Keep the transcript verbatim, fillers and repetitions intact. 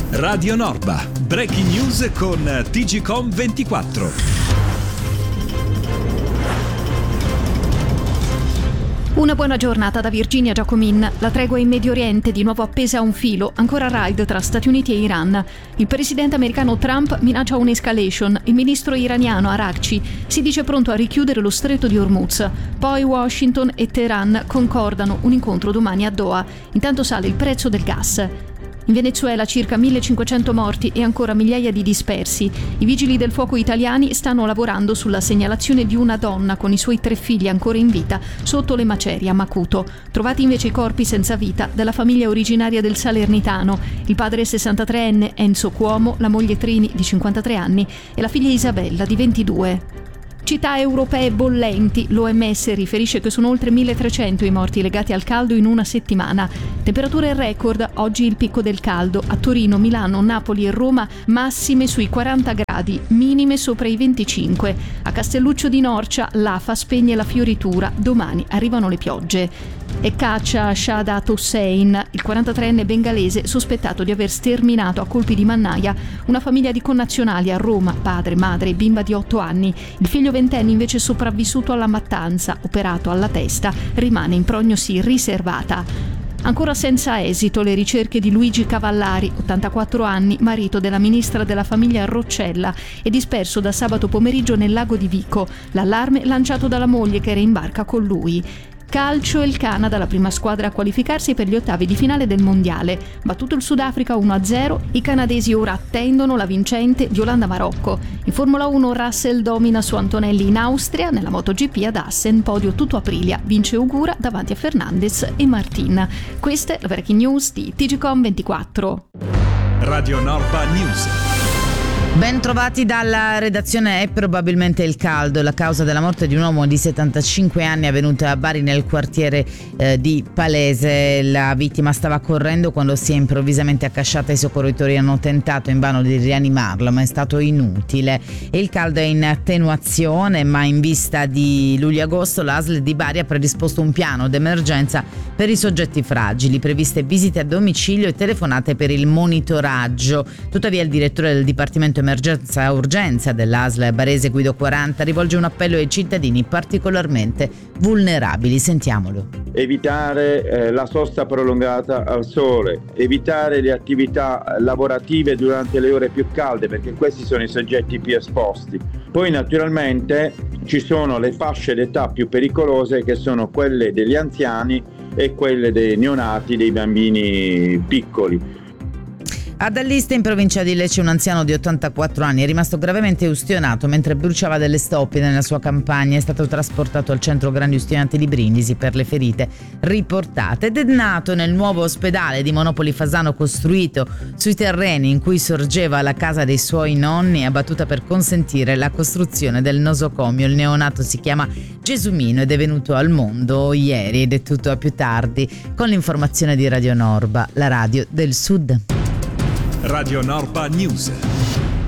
Radio Norba, breaking news con T G Com ventiquattro. Una buona giornata da Virginia Giacomin. La tregua in Medio Oriente di nuovo appesa a un filo, ancora raid tra Stati Uniti e Iran. Il presidente americano Trump minaccia un'escalation. Il ministro iraniano Araghchi si dice pronto a richiudere lo stretto di Hormuz. Poi Washington e Teheran concordano un incontro domani a Doha. Intanto sale il prezzo del gas. In Venezuela circa millecinquecento morti e ancora migliaia di dispersi. I vigili del fuoco italiani stanno lavorando sulla segnalazione di una donna con i suoi tre figli ancora in vita sotto le macerie a Macuto. Trovati invece i corpi senza vita della famiglia originaria del Salernitano. Il padre sessantatreenne Enzo Cuomo, la moglie Trini di cinquantatré anni e la figlia Isabella di ventidue. Città europee bollenti. L'O M S riferisce che sono oltre milletrecento i morti legati al caldo in una settimana. Temperature record, oggi il picco del caldo. A Torino, Milano, Napoli e Roma massime sui quaranta gradi, minime sopra i venticinque. A Castelluccio di Norcia l'A F A spegne la fioritura, domani arrivano le piogge. E caccia a Shahdat Hossein, il quarantatreenne bengalese sospettato di aver sterminato a colpi di mannaia una famiglia di connazionali a Roma, padre, madre e bimba di otto anni. Il figlio ventenne invece sopravvissuto alla mattanza, operato alla testa, rimane in prognosi riservata. Ancora senza esito le ricerche di Luigi Cavallari, ottantaquattro anni, marito della ministra della famiglia Roccella, e disperso da sabato pomeriggio nel lago di Vico. L'allarme lanciato dalla moglie che era in barca con lui. Calcio, il Canada, la prima squadra a qualificarsi per gli ottavi di finale del mondiale. Battuto il Sudafrica uno a zero, i canadesi ora attendono la vincente di Olanda-Marocco. In Formula uno Russell domina su Antonelli in Austria, nella MotoGP ad Assen, podio tutto Aprilia, vince Ogura davanti a Fernandez e Martin. Queste le breaking news di T G Com ventiquattro. Radio Norba News. Ben trovati dalla redazione. È probabilmente il caldo la causa della morte di un uomo di settantacinque anni avvenuta a Bari nel quartiere eh, di Palese. La vittima stava correndo quando si è improvvisamente accasciata. I soccorritori hanno tentato invano di rianimarlo, ma è stato inutile. E il caldo è in attenuazione, ma in vista di luglio-agosto l'A S L di Bari ha predisposto un piano d'emergenza per i soggetti fragili, previste visite a domicilio e telefonate per il monitoraggio. Tuttavia il direttore del Dipartimento Emergenza e Urgenza dell'A S L Barese, Guido quaranta, rivolge un appello ai cittadini particolarmente vulnerabili. Sentiamolo. Evitare eh, la sosta prolungata al sole, evitare le attività lavorative durante le ore più calde, perché questi sono i soggetti più esposti. Poi naturalmente ci sono le fasce d'età più pericolose, che sono quelle degli anziani e quelle dei neonati, dei bambini piccoli. Ad Alliste, in provincia di Lecce, un anziano di ottantaquattro anni è rimasto gravemente ustionato mentre bruciava delle stoppie nella sua campagna. È stato trasportato al centro grandi ustionati di Brindisi per le ferite riportate ed è nato nel nuovo ospedale di Monopoli Fasano costruito sui terreni in cui sorgeva la casa dei suoi nonni, abbattuta per consentire la costruzione del nosocomio. Il neonato si chiama Gesumino ed è venuto al mondo ieri ed è tutto a più tardi con l'informazione di Radio Norba, la radio del Sud. Radio Norba News.